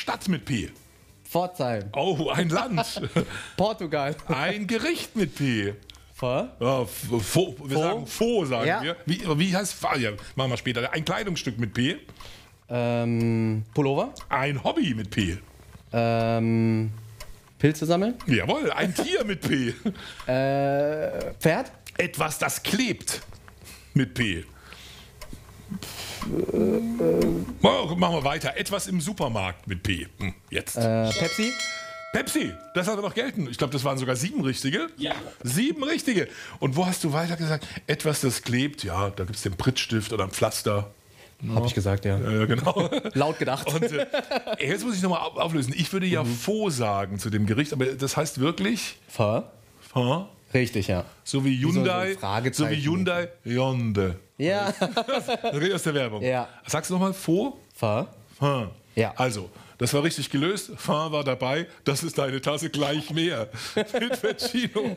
Stadt mit P. Pforzheim. Oh, ein Land. Portugal. Ein Gericht mit P. Pho. Ja, wir sagen Faux, sagen Ja. wir. Wie heißt ja, machen wir später. Ein Kleidungsstück mit P. Pullover. Ein Hobby mit P. Pilze sammeln. Jawohl, ein Tier mit P. Pferd. Etwas, das klebt mit P. Machen wir weiter. Etwas im Supermarkt mit P. Jetzt. Pepsi. Pepsi, das hat er noch gelten. Ich glaube, das waren sogar 7 richtige. Ja. 7 richtige. Und wo hast du weiter gesagt? Etwas, das klebt. Ja, da gibt es den Prittstift oder ein Pflaster. Habe ich gesagt, ja. Genau. Laut gedacht. Und jetzt muss ich nochmal auflösen. Ich würde ja Faux sagen zu dem Gericht, aber das heißt wirklich Pho. Pho? Richtig, ja. So wie Hyundai, Fragezeichen. so wie Hyundai Hyundai. Ja. Das redet aus der Werbung. Ja. Sagst du nochmal Faux? Pho. Pho. Ja. Also, das war richtig gelöst. Pho war dabei. Das ist deine Tasse gleich mehr. Mit Vecino.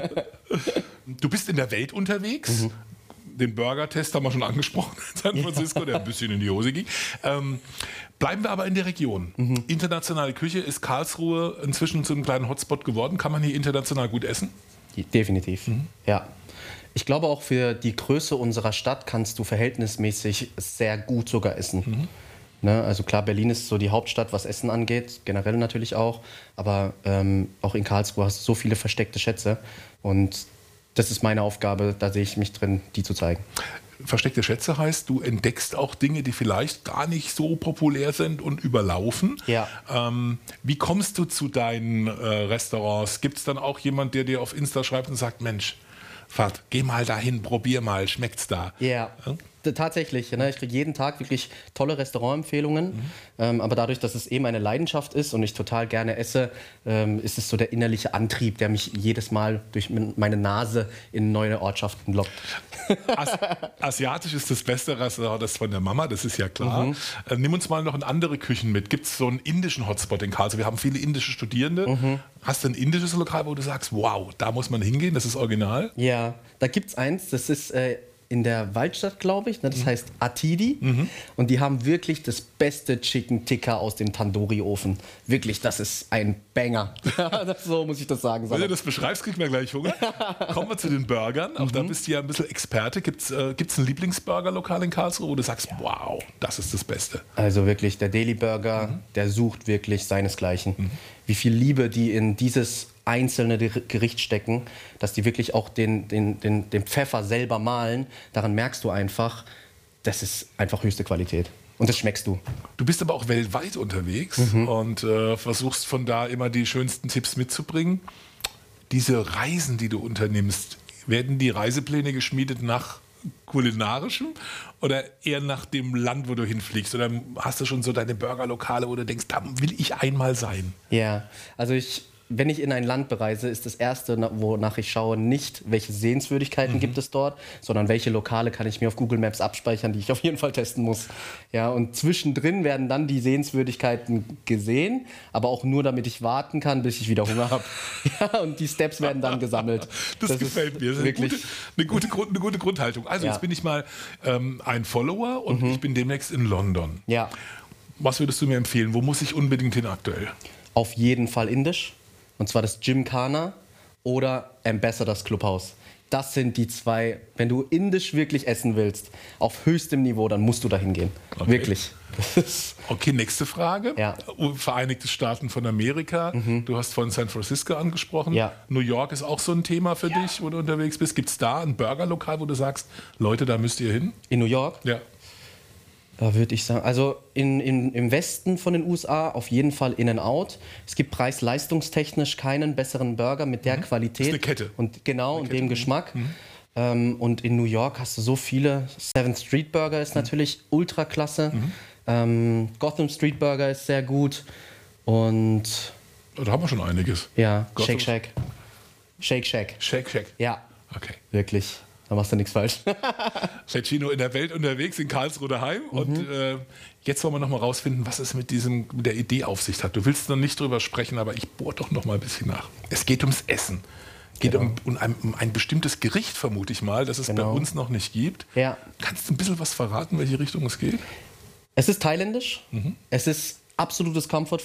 Du bist in der Welt unterwegs. Den Burger-Test haben wir schon angesprochen in San Francisco, der ein bisschen in die Hose ging. Bleiben wir aber in der Region. Internationale Küche, ist Karlsruhe inzwischen zu einem kleinen Hotspot geworden? Kann man hier international gut essen? Definitiv, ja. Ich glaube auch für die Größe unserer Stadt kannst du verhältnismäßig sehr gut sogar essen. Ne? Also klar, Berlin ist so die Hauptstadt, was Essen angeht, generell natürlich auch. Aber auch in Karlsruhe hast du so viele versteckte Schätze. Und das ist meine Aufgabe, da sehe ich mich drin, die zu zeigen. Versteckte Schätze heißt, du entdeckst auch Dinge, die vielleicht gar nicht so populär sind und überlaufen. Ja. Wie kommst du zu deinen Restaurants? Gibt es dann auch jemand, der dir auf Insta schreibt und sagt, Mensch, Fahrt, geh mal dahin, probier mal, schmeckt's da? Ja. Tatsächlich, ne? Ich kriege jeden Tag wirklich tolle Restaurantempfehlungen, aber dadurch, dass es eben meine Leidenschaft ist und ich total gerne esse, ist es so der innerliche Antrieb, der mich jedes Mal durch meine Nase in neue Ortschaften lockt. Asiatisch ist das beste Restaurant, das von der Mama, das ist ja klar. Nimm uns mal noch in andere Küchen mit. Gibt es so einen indischen Hotspot in Karlsruhe? Wir haben viele indische Studierende. Hast du ein indisches Lokal, wo du sagst, wow, da muss man hingehen, das ist original? Ja, da gibt es eins, das ist in der Waldstadt, glaube ich. Ne? Das heißt Atidi. Und die haben wirklich das beste Chicken Tikka aus dem Tandoori-Ofen. Wirklich, das ist ein Banger. So muss ich das sagen. Wenn du das beschreibst, kriegt man gleich Hunger. Kommen wir zu den Burgern. Auch da bist du ja ein bisschen Experte. Gibt's ein Lieblingsburger-Lokal in Karlsruhe, wo du sagst, wow, das ist das Beste? Also wirklich, der Daily Burger, der sucht wirklich seinesgleichen. Wie viel Liebe die in dieses einzelne Gericht stecken, dass die wirklich auch den Pfeffer selber mahlen. Daran merkst du einfach, das ist einfach höchste Qualität. Und das schmeckst du. Du bist aber auch weltweit unterwegs und versuchst von da immer die schönsten Tipps mitzubringen. Diese Reisen, die du unternimmst, werden die Reisepläne geschmiedet nach kulinarischem oder eher nach dem Land, wo du hinfliegst? Oder hast du schon so deine Burgerlokale, wo du denkst, da will ich einmal sein? Ja, also wenn ich in ein Land bereise, ist das Erste, wonach ich schaue, nicht, welche Sehenswürdigkeiten gibt es dort, sondern welche Lokale kann ich mir auf Google Maps abspeichern, die ich auf jeden Fall testen muss. Ja, und zwischendrin werden dann die Sehenswürdigkeiten gesehen, aber auch nur, damit ich warten kann, bis ich wieder Hunger habe. Ja, und die Steps werden dann gesammelt. Das gefällt mir. Das ist wirklich eine gute Grundhaltung. Also jetzt bin ich mal ein Follower und ich bin demnächst in London. Ja. Was würdest du mir empfehlen? Wo muss ich unbedingt hin aktuell? Auf jeden Fall indisch. Und zwar das Gymkhana oder Ambassadors Clubhouse. Das sind die zwei, wenn du indisch wirklich essen willst, auf höchstem Niveau, dann musst du dahin gehen. Okay. Wirklich. Okay, nächste Frage. Ja. Vereinigte Staaten von Amerika. Du hast vorhin San Francisco angesprochen. Ja. New York ist auch so ein Thema für dich, wo du unterwegs bist. Gibt es da ein Burgerlokal, wo du sagst, Leute, da müsst ihr hin? In New York? Ja. Da würde ich sagen, also im Westen von den USA auf jeden Fall In-N-Out. Es gibt preis-leistungstechnisch keinen besseren Burger mit der Qualität. Das ist eine Kette. Und genau, und dem Geschmack. Und in New York hast du so viele. 7th Street Burger ist natürlich ultra klasse. Gotham Street Burger ist sehr gut. Und Da haben wir schon einiges. ja, Gotham- Shake Shack. Shake Shack. Shake Shack. Ja, Okay. wirklich. Da machst du nichts falsch. Vecino in der Welt unterwegs, in Karlsruhe daheim. Und jetzt wollen wir noch mal rausfinden, was es mit der Idee auf sich hat. Du willst noch nicht drüber sprechen, aber ich bohre doch noch mal ein bisschen nach. Es geht ums Essen. Es geht um ein bestimmtes Gericht, vermute ich mal, das es bei uns noch nicht gibt. Ja. Kannst du ein bisschen was verraten, welche Richtung es geht? Es ist thailändisch. Es ist absolutes Comfort